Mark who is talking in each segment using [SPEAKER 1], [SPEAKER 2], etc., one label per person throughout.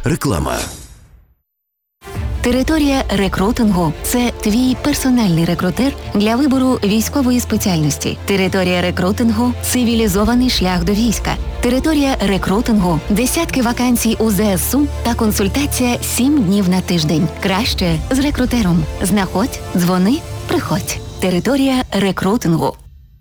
[SPEAKER 1] Реклама.
[SPEAKER 2] Територія рекрутингу – це твій персональний рекрутер для вибору військової спеціальності. Територія рекрутингу – цивілізований шлях до війська. Територія рекрутингу – десятки вакансій у ЗСУ та консультація 7 днів на тиждень. Краще з рекрутером. Знаходь, дзвони, приходь. Територія рекрутингу.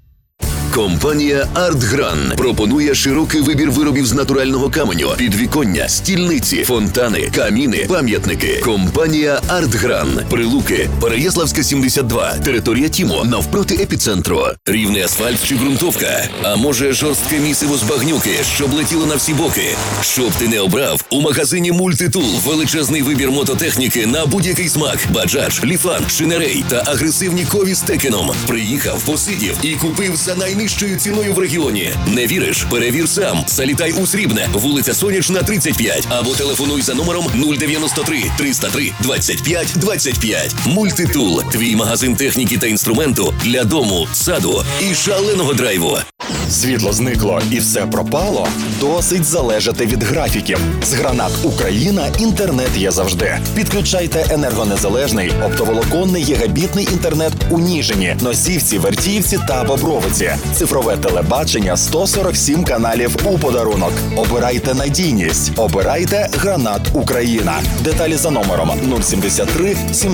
[SPEAKER 1] Компанія «Артгран» пропонує широкий вибір виробів з натурального каменю, підвіконня, стільниці, фонтани, каміни, пам'ятники. Компанія «Артгран». Прилуки, Переяславська, 72, територія Тімо, навпроти епіцентру. Рівний асфальт чи ґрунтовка? А може жорстке місиво з багнюки, щоб летіло на всі боки? Щоб ти не обрав, у магазині «Мультитул» величезний вибір мототехніки на будь-який смак. Баджадж, Ліфан, Шинерей та агресивні кові з Текеном. Приїхав, посидів і купив за найнижчою ціною в регіоні. Не віриш? Перевір сам. Залітай у Срібне, вулиця Сонячна, 35. Або телефонуй за номером 093 303 25 25. «Мультитул» – твій магазин техніки та інструменту для дому, саду і шаленого драйву.
[SPEAKER 3] Світло зникло і все пропало? Досить залежати від графіків. З Гранат Україна інтернет є завжди. Підключайте енергонезалежний, оптоволоконний гігабітний інтернет у Ніжині, Носівці, Вертіївці та Бобровиці. Цифрове телебачення 147 каналів у подарунок. Обирайте надійність. Обирайте Гранат Україна. Деталі за номером 073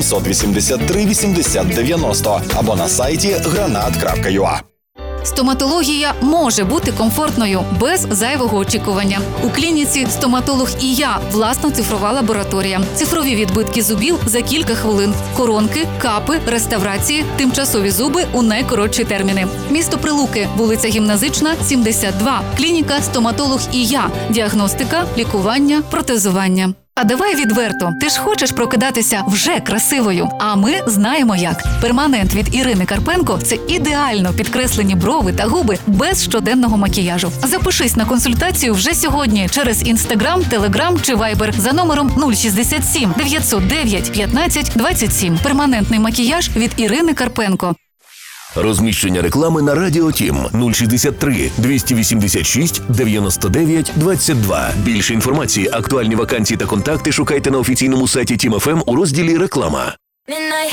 [SPEAKER 3] 783 80 90 або на сайті granat.ua.
[SPEAKER 4] Стоматологія може бути комфортною, без зайвого очікування. У клініці «Стоматолог і я» власна цифрова лабораторія. Цифрові відбитки зубів за кілька хвилин. Коронки, капи, реставрації, тимчасові зуби у найкоротші терміни. Місто Прилуки, вулиця Гімназична, 72. Клініка «Стоматолог і я». Діагностика, лікування, протезування. А давай відверто, ти ж хочеш прокидатися вже красивою. А ми знаємо як. Перманент від Ірини Карпенко – це ідеально підкреслені брови та губи без щоденного макіяжу. Запишись на консультацію вже сьогодні через Інстаграм, Телеграм чи Вайбер за номером 067 909 15 27. Перманентний макіяж від Ірини Карпенко.
[SPEAKER 1] Розміщення реклами на Радіо Тім 063 286 99 22. Більше інформації, актуальні вакансії та контакти шукайте на офіційному сайті Тім ФМ у розділі «Реклама».